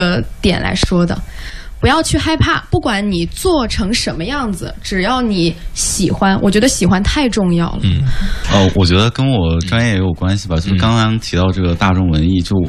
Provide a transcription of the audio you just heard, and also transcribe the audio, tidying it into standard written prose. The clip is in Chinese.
点来说的。不要去害怕，不管你做成什么样子，只要你喜欢，我觉得喜欢太重要了。 我觉得跟我专业也有关系吧，就是刚刚提到这个大众文艺，就